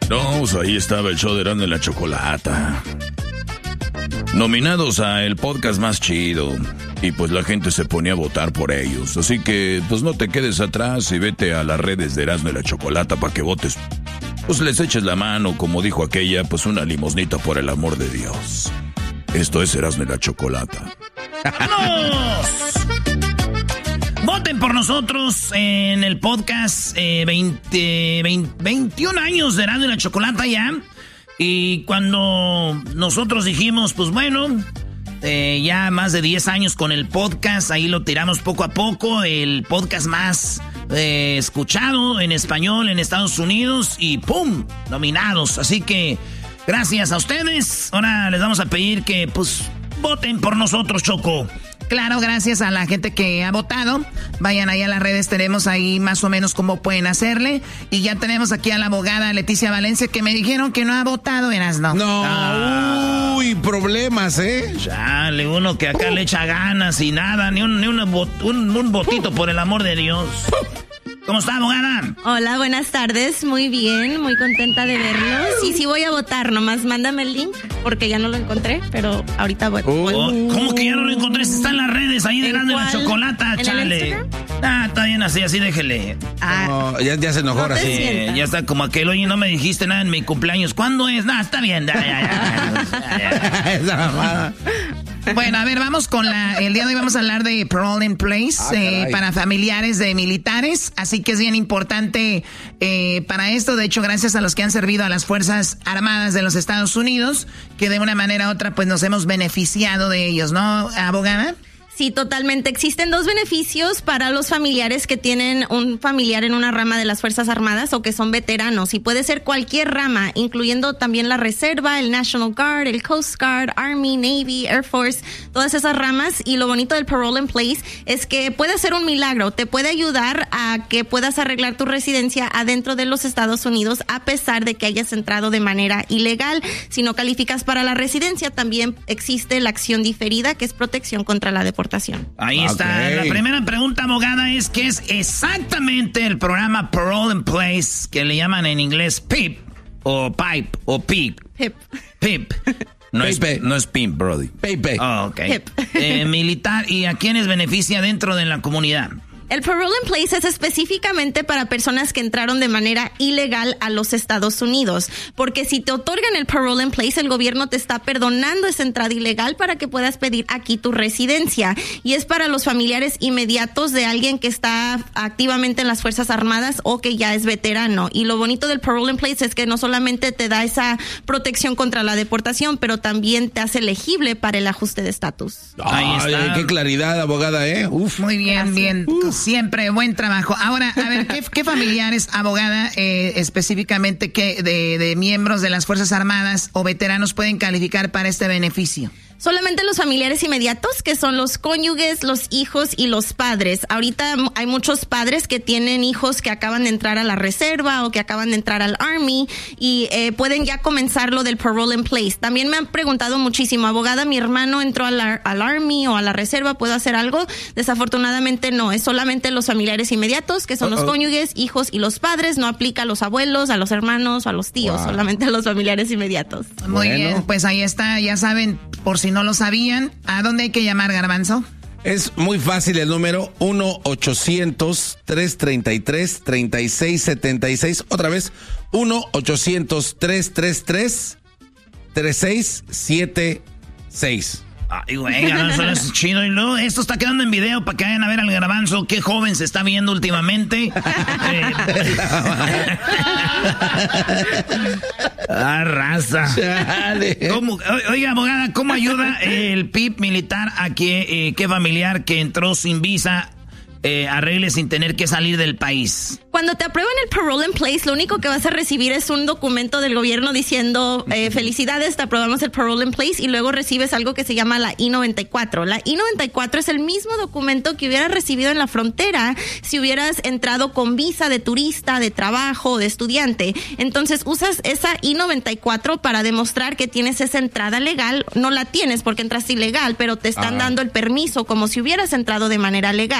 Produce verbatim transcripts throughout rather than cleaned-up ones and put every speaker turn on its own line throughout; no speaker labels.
No, pues ahí estaba el show de Erasmo y la Chocolata. Nominados a el podcast más chido. Y pues la gente se ponía a votar por ellos. Así que pues no te quedes atrás y vete a las redes de Erasmo y la Chocolata para que votes. Pues les eches la mano, como dijo aquella, pues una limosnita por el amor de Dios. Esto es Erasmo y la Chocolata.
¡Vamos! Voten por nosotros en el podcast eh, veinte, veinte, veintiún años de Erasmo y la Chocolata ya. Y cuando nosotros dijimos, pues bueno, eh, ya más de diez años con el podcast, ahí lo tiramos poco a poco, el podcast más eh, escuchado en español en Estados Unidos y ¡pum! Nominados. Así que gracias a ustedes. Ahora les vamos a pedir que pues voten por nosotros, Choco.
Claro, gracias a la gente que ha votado. Vayan ahí a las redes, tenemos ahí más o menos cómo pueden hacerle. Y ya tenemos aquí a la abogada Leticia Valencia, que me dijeron que no ha votado, Erasmo.
No,
ah.
uy, problemas, ¿eh?
Chale, uno que acá uh. le echa ganas y nada, ni un, ni una bot, un, un votito uh. por el amor de Dios. Uh. ¿Cómo está, abogada?
Hola, buenas tardes. Muy bien, muy contenta de verlos. Y sí voy a votar, nomás mándame el link, porque ya no lo encontré, pero ahorita voy.
Oh, ¿cómo que ya no lo encontré? Está en las redes, ahí de Erasmo y la Chocolata, chale. Ah, está bien, así, así déjele.
Ah, no, ya, ya se enojó
no
así.
Sí, ya está como aquel, oye, no me dijiste nada en mi cumpleaños. ¿Cuándo es? Nah, está bien, ya, ya, ya. ya, ya.
Esa mamada.
Bueno, a ver, vamos con la... El día de hoy vamos a hablar de parole in place ah, eh, para familiares de militares. Así que es bien importante eh, para esto. De hecho, gracias a los que han servido a las Fuerzas Armadas de los Estados Unidos, que de una manera u otra pues nos hemos beneficiado de ellos, ¿no, abogada?
Sí, totalmente. Existen dos beneficios para los familiares que tienen un familiar en una rama de las Fuerzas Armadas o que son veteranos. Y puede ser cualquier rama, incluyendo también la Reserva, el National Guard, el Coast Guard, Army, Navy, Air Force, todas esas ramas. Y lo bonito del parole in place es que puede ser un milagro. Te puede ayudar a que puedas arreglar tu residencia adentro de los Estados Unidos a pesar de que hayas entrado de manera ilegal. Si no calificas para la residencia, también existe la acción diferida, que es protección contra la deportación.
Ahí está. Okay. La primera pregunta, abogada, es ¿qué es exactamente el programa Parole in Place, que le llaman en inglés P I P o Pipe o P I P?
P I P.
P I P. No es, no es P I M, Brody.
P I P.
Oh, ok. P I P. Eh, militar, ¿y a quiénes beneficia dentro de la comunidad?
El parole in place es específicamente para personas que entraron de manera ilegal a los Estados Unidos, porque si te otorgan el parole in place, el gobierno te está perdonando esa entrada ilegal para que puedas pedir aquí tu residencia. Y es para los familiares inmediatos de alguien que está activamente en las Fuerzas Armadas o que ya es veterano. Y lo bonito del parole in place es que no solamente te da esa protección contra la deportación, pero también te hace elegible para el ajuste de estatus.
Ahí está. Ay, qué claridad, abogada, ¿eh?
Uf, muy bien, Gracias. bien. Uf. Siempre, buen trabajo. Ahora, a ver, ¿qué, qué familiares, abogada, eh, específicamente, qué de, de miembros de las Fuerzas Armadas o veteranos pueden calificar para este beneficio?
Solamente los familiares inmediatos, que son los cónyuges, los hijos y los padres. Ahorita hay muchos padres que tienen hijos que acaban de entrar a la reserva o que acaban de entrar al Army y eh, pueden ya comenzar lo del parole in place. También me han preguntado muchísimo, abogada, mi hermano entró al, al Army o a la reserva, ¿puedo hacer algo? Desafortunadamente no, es solamente los familiares inmediatos, que son Uh-oh. los cónyuges, hijos y los padres. No aplica a los abuelos, a los hermanos o a los tíos, wow. solamente a los familiares inmediatos.
Muy bueno. bien, pues ahí está, ya saben, por si no lo sabían, ¿a dónde hay que llamar, Garbanzo?
Es muy fácil el número uno ochocientos, tres treinta y tres, treinta y seis setenta y seis. Otra vez, uno ochocientos, tres treinta y tres, treinta y seis setenta y seis.
Ay, güey, Garbanzo, eso es chido. Y luego, esto está quedando en video para que vayan a ver al Garbanzo. Qué joven se está viendo últimamente. eh, ah, raza. ¿Cómo, oiga, abogada, ¿cómo ayuda el P I P militar a que eh, qué familiar que entró sin visa eh, arregle sin tener que salir del país?
Cuando te aprueban el parole in place, lo único que vas a recibir es un documento del gobierno diciendo eh, felicidades, te aprobamos el parole in place, y luego recibes algo que se llama la I noventa y cuatro. La I noventa y cuatro es el mismo documento que hubieras recibido en la frontera si hubieras entrado con visa de turista, de trabajo, de estudiante. Entonces usas esa I noventa y cuatro para demostrar que tienes esa entrada legal. No la tienes porque entraste ilegal, pero te están Ajá. dando el permiso como si hubieras entrado de manera legal.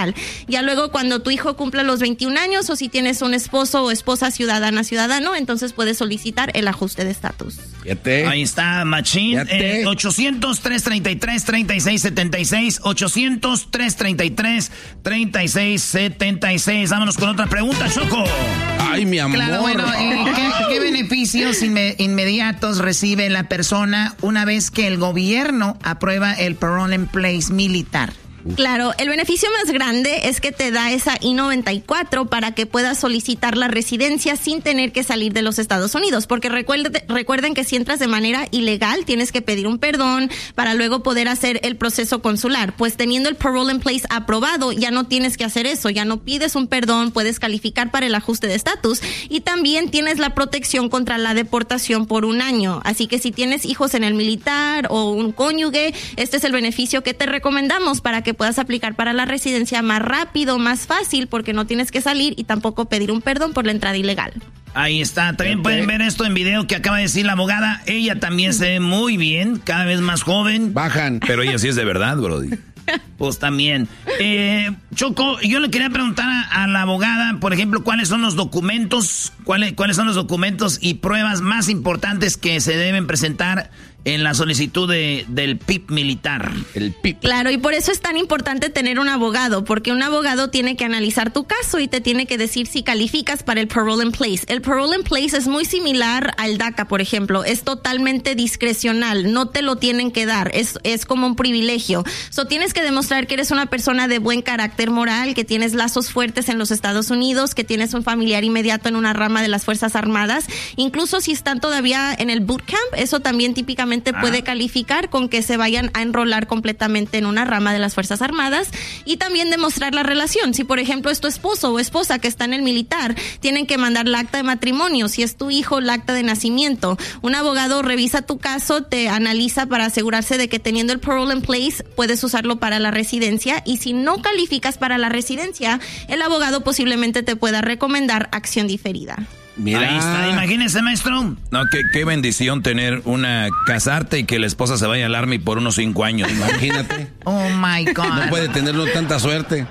Ya luego cuando tu hijo cumpla los veintiún años o si tienes un esposo o esposa ciudadana, ciudadano, entonces puedes solicitar el ajuste de estatus.
Ahí está, Machín. Eh, ochocientos, tres treinta y tres, treinta y seis setenta y seis. ochocientos, tres treinta y tres, treinta y seis setenta y seis. Vámonos con otra pregunta, Choco.
Ay, mi amor.
Claro, bueno, eh, ¿qué, ¿qué beneficios inme- inmediatos recibe la persona una vez que el gobierno aprueba el Parole in Place militar?
Claro, el beneficio más grande es que te da esa I noventa y cuatro para que puedas solicitar la residencia sin tener que salir de los Estados Unidos, porque recuerde, recuerden que si entras de manera ilegal tienes que pedir un perdón para luego poder hacer el proceso consular. Pues teniendo el Parole in Place aprobado ya no tienes que hacer eso, ya no pides un perdón, puedes calificar para el ajuste de estatus y también tienes la protección contra la deportación por un año. Así que si tienes hijos en el militar o un cónyuge, este es el beneficio que te recomendamos para que que puedas aplicar para la residencia más rápido, más fácil, porque no tienes que salir y tampoco pedir un perdón por la entrada ilegal.
Ahí está, también pueden ver esto en video que acaba de decir la abogada. Ella también se ve muy bien, cada vez más joven.
Bajan.
Pero ella sí es de verdad, brody.
Pues también. Eh, Choco, yo le quería preguntar a, a la abogada, por ejemplo, cuáles son los documentos, cuáles, cuáles son los documentos y pruebas más importantes que se deben presentar en la solicitud de, del P I P militar.
El P I P.
Claro, y por eso es tan importante tener un abogado, porque un abogado tiene que analizar tu caso y te tiene que decir si calificas para el Parole in Place. El Parole in Place es muy similar al DACA, por ejemplo. Es totalmente discrecional, no te lo tienen que dar, es, es como un privilegio. So, tienes que demostrar que eres una persona de buen carácter moral, que tienes lazos fuertes en los Estados Unidos, que tienes un familiar inmediato en una rama de las Fuerzas Armadas. Incluso si están todavía en el boot camp, eso también típicamente puede ah. calificar con que se vayan a enrolar completamente en una rama de las Fuerzas Armadas y también demostrar la relación. Si por ejemplo es tu esposo o esposa que está en el militar, tienen que mandar la acta de matrimonio. Si es tu hijo, la acta de nacimiento. Un abogado revisa tu caso, te analiza para asegurarse de que teniendo el Parole in Place puedes usarlo para la residencia, y si no calificas para la residencia, el abogado posiblemente te pueda recomendar acción diferida.
Mira. Ahí está, imagínese, maestro.
No, qué, qué bendición tener una, casarte y que la esposa se vaya al Army por unos cinco años.
Imagínate.
Oh my God.
No puede tener tanta suerte.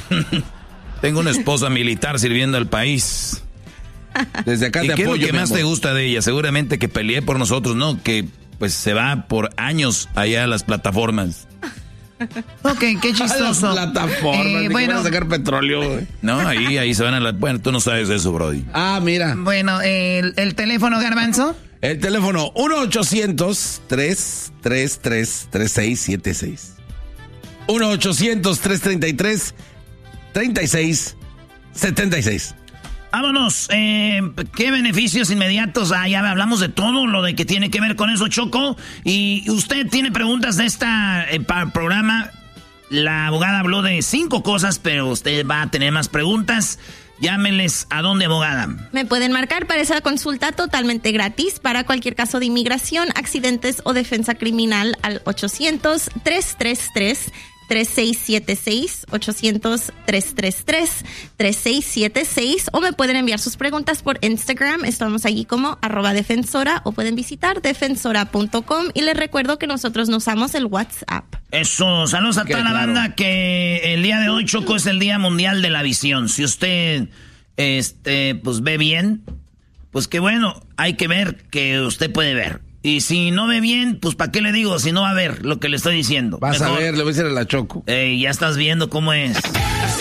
Tengo una esposa militar sirviendo al país.
Desde acá
¿Y
te
qué
apoyo,
es lo que más
amor.
te gusta de ella? Seguramente que peleé por nosotros, ¿no? Que pues se va por años allá a las plataformas.
Ok, qué chistoso.
A las plataformas,
eh,
bueno,
van
a sacar petróleo, güey.
No, ahí, ahí se van a la... Bueno, tú no sabes de eso, brody.
Ah, mira.
Bueno, el, el teléfono, Garbanzo.
El teléfono uno ochocientos, tres treinta y tres, treinta y seis setenta y seis. uno ochocientos, tres treinta y tres, treinta y seis setenta y seis.
Vámonos, eh, ¿qué beneficios inmediatos? Ah, ya hablamos de todo lo de que tiene que ver con eso, Choco. Y usted tiene preguntas de este eh, programa. La abogada habló de cinco cosas, pero usted va a tener más preguntas. Llámenles a dónde, abogada.
Me pueden marcar para esa consulta totalmente gratis para cualquier caso de inmigración, accidentes o defensa criminal al ochocientos, tres treinta y tres, treinta y seis setenta y seis, ochocientos, tres treinta y tres, treinta y seis setenta y seis, o me pueden enviar sus preguntas por Instagram. Estamos allí como arroba defensora, o pueden visitar defensora punto com, y les recuerdo que nosotros no usamos el WhatsApp.
Eso, saludos a toda la banda, que el día de hoy, Choco, es el Día Mundial de la Visión. Si usted, este, pues ve bien, pues qué bueno, hay que ver que usted puede ver. Y si no ve bien, pues ¿para qué le digo? Si no va a ver lo que le estoy diciendo.
Vas
Mejor,
a ver, le voy a decir a la Choco.
Eh, ya estás viendo cómo es.